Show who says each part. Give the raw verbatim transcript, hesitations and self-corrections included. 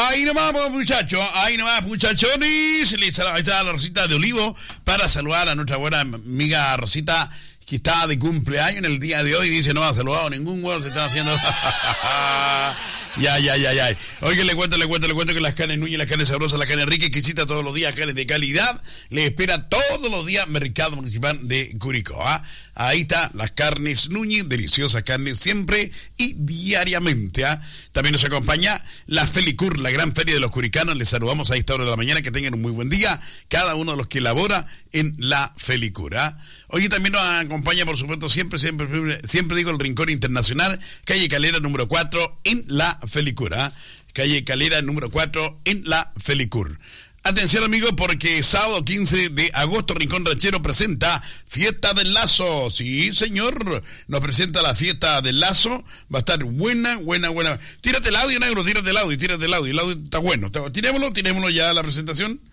Speaker 1: Ahí nomás, muchachos, ahí nomás, muchachones. Ahí está la Rosita de Olivo para saludar a nuestra buena amiga Rosita, que está de cumpleaños en el día de hoy. Dice, no ha saludado ningún huevo, se están haciendo... Ya, ya, ya, ya. Oye, le cuento, le cuento, le cuento que las carnes Núñez, las carnes sabrosas, las carnes ricas, exquisitas todos los días, carnes de calidad, le espera todos los días Mercado Municipal de Curicó. ¿Ah? Ahí está, las carnes Núñez, deliciosas carnes siempre y diariamente. ¿Ah? También nos acompaña la Felicur, la gran feria de los curicanos. Les saludamos a esta hora de la mañana, que tengan un muy buen día, cada uno de los que labora en la Felicur. ¿Ah? Hoy también nos acompaña, por supuesto, siempre, siempre, siempre digo, el Rincón Internacional, calle Calera número cuatro, en la Felicur. ¿eh? Calle Calera número cuatro, en la Felicur. Atención, amigos, porque sábado quince de agosto, Rincón Ranchero presenta Fiesta del Lazo. Sí, señor, nos presenta la Fiesta del Lazo. Va a estar buena, buena, buena. Tírate el audio, negro, tírate el audio, tírate el audio. El audio está bueno. Tirémoslo, tirémoslo ya a la presentación.